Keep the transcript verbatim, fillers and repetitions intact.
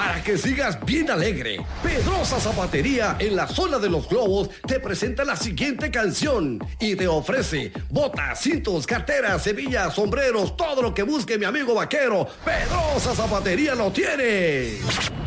para que sigas bien alegre. Pedrosa Zapatería en la zona de los globos te presenta la siguiente canción y te ofrece botas, cintos, carteras, hebillas, sombreros, todo lo que busque mi amigo vaquero. Pedrosa Zapatería lo tiene.